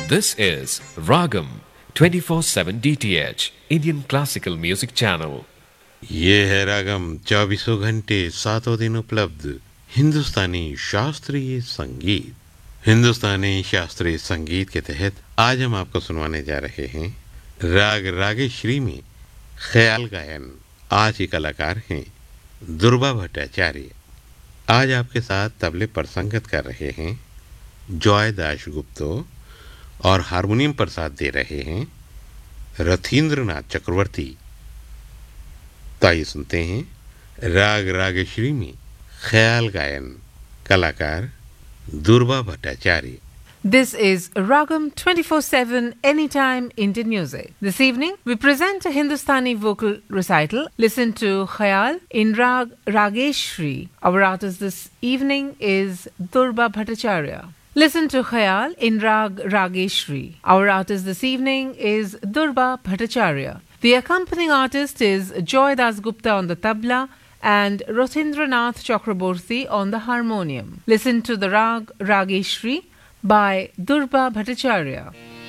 This is Ragam 24/7 DTH Indian Classical Music Channel. ये है रागम 24 घंटे 7 दिन उपलब्ध हिंदुस्तानी शास्त्रीय संगीत। हिंदुस्तानी शास्त्रीय संगीत के तहत आज हम आपको सुनवाने जा रहे हैं राग रागेश्वरी में ख्याल गायन। आज के कलाकार हैं दुर्बा भट्टाचार्य। आज आपके साथ तबले पर संगत कर रहे हैं जॉय दाशगुप्तो और हारमोनियम पर साथ दे रहे हैं रथींद्रनाथ चक्रवर्ती। तो आइए सुनते हैं राग रागेश्वरी में ख्याल गायन, कलाकार दुर्बा Bhattacharya. This is Ragam 24/7 Anytime Indian Music. This evening we present a Hindustani vocal recital. Listen to Khayal in Rag Rageshri. Our artist this evening is Durba Bhattacharya. Listen to Khayal in Rag Rageshri. Our artist this evening is Durba Bhattacharya. The accompanying artist is Joy Das Gupta on the tabla and Rothindranath Chakraborty on the harmonium. Listen to the Rag Rageshri by Durba Bhattacharya.